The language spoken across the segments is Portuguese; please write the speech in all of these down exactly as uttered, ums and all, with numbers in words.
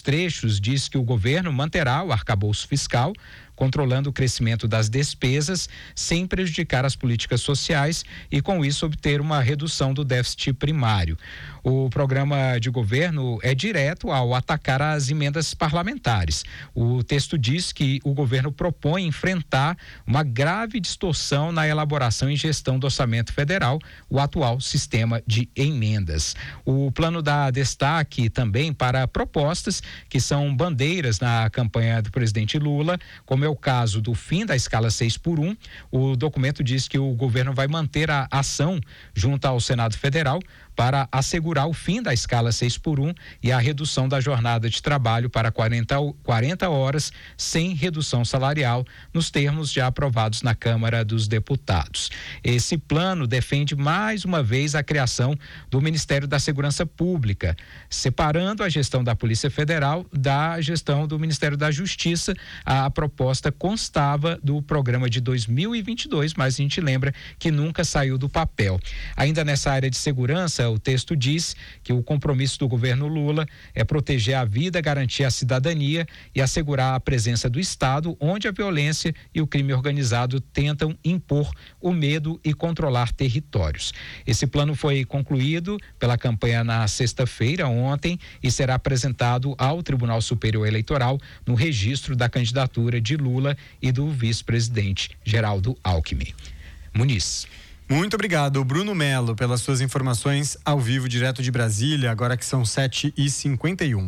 trechos, diz que o governo manterá o arcabouço fiscal, controlando o crescimento das despesas, sem prejudicar as políticas sociais e, com isso, obter uma redução do déficit primário. O programa de governo é direto ao atacar as emendas parlamentares. O texto diz que o governo propõe enfrentar uma grave distorção na elaboração e gestão do orçamento federal, o atual sistema de emendas. O plano dá destaque também para propostas que são bandeiras na campanha do presidente Lula, como é o caso do fim da escala seis por um. O documento diz que o governo vai manter a ação junto ao Senado Federal para assegurar o fim da escala seis por um e a redução da jornada de trabalho para quarenta, quarenta horas sem redução salarial, nos termos já aprovados na Câmara dos Deputados. Esse plano defende mais uma vez a criação do Ministério da Segurança Pública, separando a gestão da Polícia Federal da gestão do Ministério da Justiça. A proposta constava do programa de dois mil e vinte e dois, mas a gente lembra que nunca saiu do papel. Ainda nessa área de segurança, o texto diz que o compromisso do governo Lula é proteger a vida, garantir a cidadania e assegurar a presença do Estado, onde a violência e o crime organizado tentam impor o medo e controlar territórios. Esse plano foi concluído pela campanha na sexta-feira, ontem, e será apresentado ao Tribunal Superior Eleitoral no registro da candidatura de Lula e do vice-presidente Geraldo Alckmin. Muniz. Muito obrigado, Bruno Melo, pelas suas informações ao vivo, direto de Brasília, agora que são sete e cinquenta e um.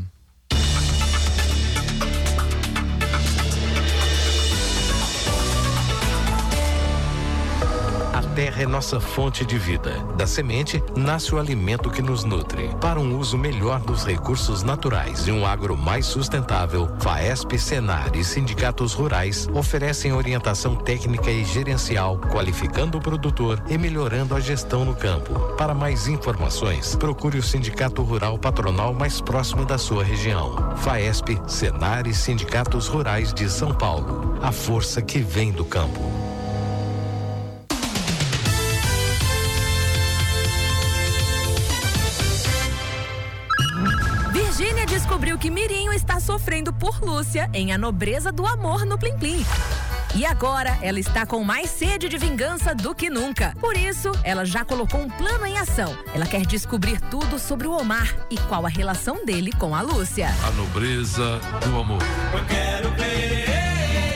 A terra é nossa fonte de vida. Da semente nasce o alimento que nos nutre. Para um uso melhor dos recursos naturais e um agro mais sustentável, FAESP, Senar e sindicatos rurais oferecem orientação técnica e gerencial, qualificando o produtor e melhorando a gestão no campo. Para mais informações, procure o Sindicato Rural Patronal mais próximo da sua região. FAESP, Senar e sindicatos rurais de São Paulo. A força que vem do campo. Virgínia descobriu que Mirinho está sofrendo por Lúcia em A Nobreza do Amor no Plim Plim. E agora ela está com mais sede de vingança do que nunca. Por isso, ela já colocou um plano em ação. Ela quer descobrir tudo sobre o Omar e qual a relação dele com a Lúcia. A Nobreza do Amor. Eu quero ver.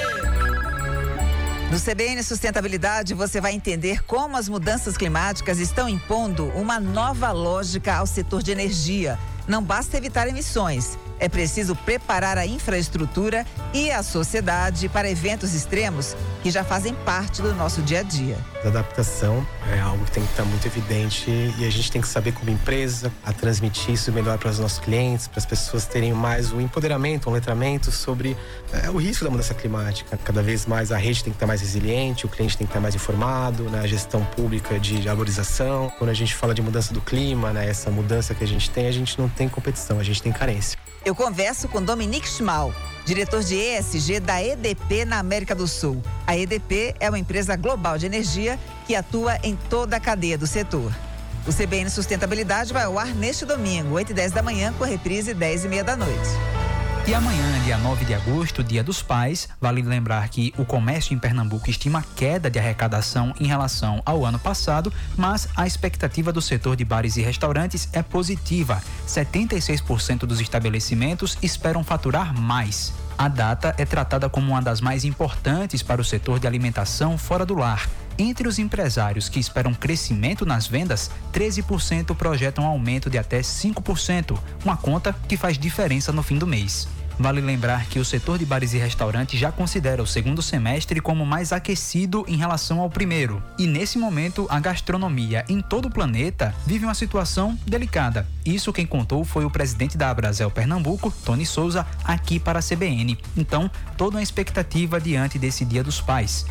No C B N Sustentabilidade, você vai entender como as mudanças climáticas estão impondo uma nova lógica ao setor de energia. Não basta evitar emissões, é preciso preparar a infraestrutura e a sociedade para eventos extremos que já fazem parte do nosso dia a dia. A adaptação é algo que tem que estar muito evidente e a gente tem que saber como empresa a transmitir isso melhor para os nossos clientes, para as pessoas terem mais o empoderamento, o letramento sobre é, o risco da mudança climática. Cada vez mais a rede tem que estar mais resiliente, o cliente tem que estar mais informado, né, a gestão pública de arborização. Quando a gente fala de mudança do clima, né, essa mudança que a gente tem, a gente não tem competição, a gente tem carência. Eu converso com Dominique Schmal, diretor de E S G da E D P na América do Sul. A E D P é uma empresa global de energia que atua em toda a cadeia do setor. O C B N Sustentabilidade vai ao ar neste domingo, oito e dez da manhã, com reprise dez e meia da noite. E amanhã, dia nove de agosto, Dia dos Pais, vale lembrar que o comércio em Pernambuco estima queda de arrecadação em relação ao ano passado, mas a expectativa do setor de bares e restaurantes é positiva. setenta e seis por cento dos estabelecimentos esperam faturar mais. A data é tratada como uma das mais importantes para o setor de alimentação fora do lar. Entre os empresários que esperam crescimento nas vendas, treze por cento projetam aumento de até cinco por cento, uma conta que faz diferença no fim do mês. Vale lembrar que o setor de bares e restaurantes já considera o segundo semestre como mais aquecido em relação ao primeiro. E nesse momento, a gastronomia em todo o planeta vive uma situação delicada. Isso quem contou foi o presidente da Abrazel Pernambuco, Tony Souza, aqui para a C B N. Então, toda uma expectativa diante desse Dia dos Pais.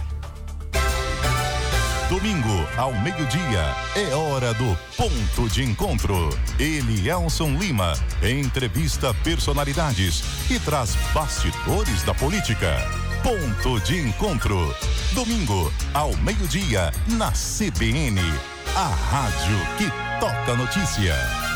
Domingo, ao meio-dia, é hora do Ponto de Encontro. Elielson Lima entrevista personalidades e traz bastidores da política. Ponto de Encontro. Domingo, ao meio-dia, na C B N. A rádio que toca notícia.